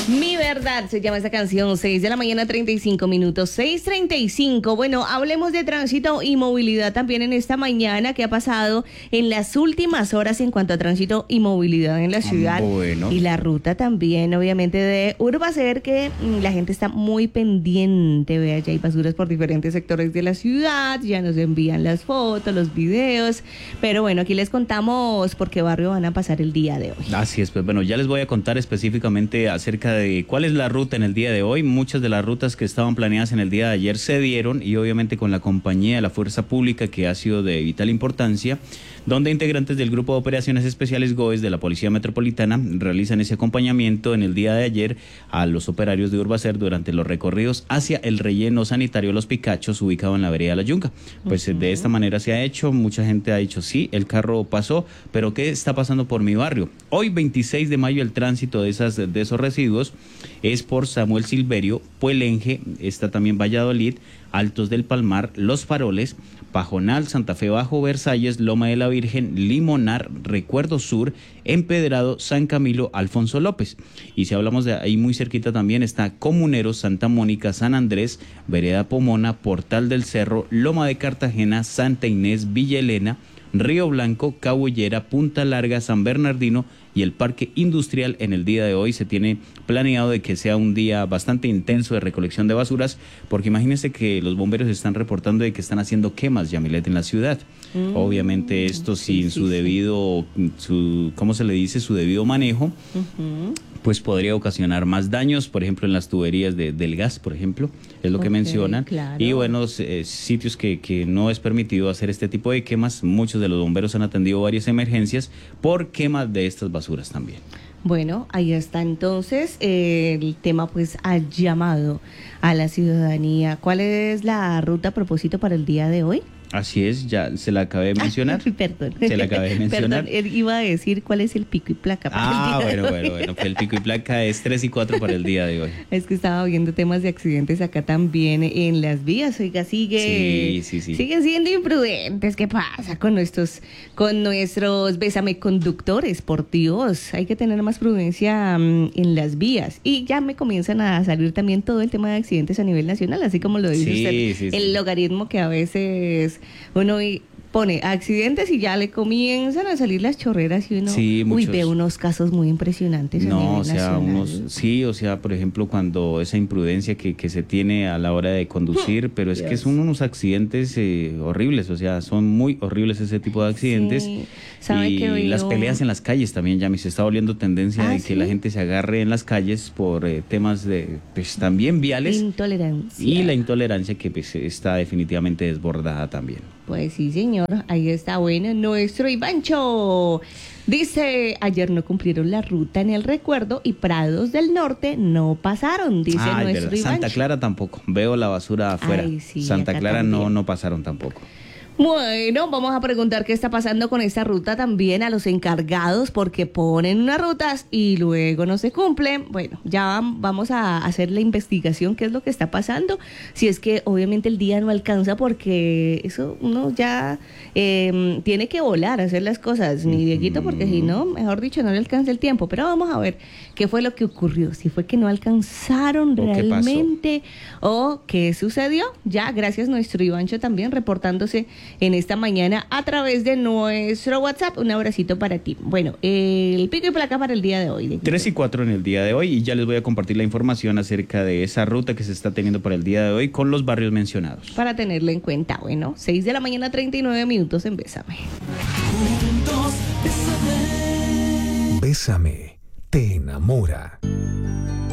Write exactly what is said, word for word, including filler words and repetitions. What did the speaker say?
Mi verdad se llama esta canción, seis de la mañana, treinta y cinco minutos, seis treinta y cinco. Bueno, hablemos de tránsito y movilidad también en esta mañana. ¿Qué ha pasado en las últimas horas en cuanto a tránsito y movilidad en la ciudad? Bueno. Y la ruta también, obviamente, de Urbacer, que mm, la gente está muy pendiente. Vea, ya hay basuras por diferentes sectores de la ciudad, ya nos envían las fotos, los videos. Pero bueno, aquí les contamos por qué barrio van a pasar el día de hoy. Así es, pues bueno, ya les voy a contar específicamente acerca de cuál es la ruta en el día de hoy. Muchas de las rutas que estaban planeadas en el día de ayer se dieron, y obviamente con la compañía de la Fuerza Pública, que ha sido de vital importancia, donde integrantes del Grupo de Operaciones Especiales GOES de la Policía Metropolitana realizan ese acompañamiento en el día de ayer a los operarios de Urbacer durante los recorridos hacia el relleno sanitario Los Picachos, ubicado en la vereda La Yunga. Pues uh-huh. de esta manera se ha hecho, mucha gente ha dicho sí, el carro pasó, pero ¿qué está pasando por mi barrio? Hoy veintiséis de mayo el tránsito de, esas, de esos residuos es por Samuel Silverio, Puelenge, está también Valladolid, Altos del Palmar, Los Faroles, Pajonal, Santa Fe Bajo, Versalles, Loma de la Virgen, Limonar, Recuerdo Sur, Empedrado, San Camilo, Alfonso López. Y si hablamos de ahí muy cerquita también está Comuneros, Santa Mónica, San Andrés, Vereda Pomona, Portal del Cerro, Loma de Cartagena, Santa Inés, Villa Elena, Río Blanco, Cabullera, Punta Larga, San Bernardino y el Parque Industrial. En el día de hoy se tiene planeado de que sea un día bastante intenso de recolección de basuras, porque imagínense que los bomberos están reportando de que están haciendo quemas, Yamilet, en la ciudad. Mm, Obviamente esto sin sí, sí, su debido, su, ¿cómo se le dice? Su debido manejo, uh-huh. pues podría ocasionar más daños, por ejemplo en las tuberías de, del gas, por ejemplo, es lo okay, que mencionan. Claro. Y bueno, eh, sitios que, que no es permitido hacer este tipo de quemas. Muchos de los bomberos han atendido varias emergencias por quemas de estas basuras también. Bueno, ahí está entonces eh, el tema, pues ha llamado a la ciudadanía. ¿Cuál es la ruta a propósito para el día de hoy? Así es, ya se la acabé de mencionar. Ah, perdón. Se la acabé de mencionar. Perdón, iba a decir cuál es el pico y placa para ah, el día bueno, de bueno, hoy. bueno, pues el pico y placa es tres y cuatro para el día de hoy. Es que estaba viendo temas de accidentes acá también en las vías. Oiga, sigue, sí, sí, sí. siguen siendo imprudentes. ¿Qué pasa con nuestros, con nuestros bésame conductores? Por Dios, hay que tener más prudencia um, en las vías. Y ya me comienzan a salir también todo el tema de accidentes a nivel nacional, así como lo dice sí, usted, sí, el sí. logaritmo que a veces uno pone accidentes y ya le comienzan a salir las chorreras y uno sí, uy, muchos. ve unos casos muy impresionantes. No, a nivel o sea, nacional. unos, sí, o sea, por ejemplo, cuando esa imprudencia que, que se tiene a la hora de conducir, hmm, pero es yes. que son unos accidentes eh, horribles, o sea, son muy horribles ese tipo de accidentes. Sí. ¿Sabe y que hoy las yo... peleas en las calles también, ya me se está volviendo tendencia ah, de que ¿sí? la gente se agarre en las calles por eh, temas de, pues también viales. Intolerancia. Y la intolerancia que pues, está definitivamente desbordada también. Pues sí, señor, ahí está bueno nuestro Ivancho. Dice, ayer no cumplieron la ruta en el Recuerdo y Prados del Norte no pasaron, dice Ay, nuestro verdad. Ivancho. Santa Clara tampoco, veo la basura afuera. Ay, sí, Santa Clara también. no, no pasaron tampoco. Bueno, vamos a preguntar qué está pasando con esta ruta también a los encargados, porque ponen unas rutas y luego no se cumplen. Bueno, ya vamos a hacer la investigación, qué es lo que está pasando. Si es que obviamente el día no alcanza, porque eso uno ya eh, tiene que volar a hacer las cosas, ni Dieguito, porque si no, mejor dicho, no le alcanza el tiempo. Pero vamos a ver qué fue lo que ocurrió, si fue que no alcanzaron realmente o qué sucedió. Ya, gracias nuestro Ivancho también reportándose en esta mañana a través de nuestro WhatsApp. Un abracito para ti. Bueno, el pico y placa para el día de hoy. tres y cuatro en el día de hoy, y ya les voy a compartir la información acerca de esa ruta que se está teniendo para el día de hoy con los barrios mencionados. Para tenerlo en cuenta. Bueno, seis de la mañana, treinta y nueve minutos en Bésame. Juntos, bésame. Bésame, te enamora.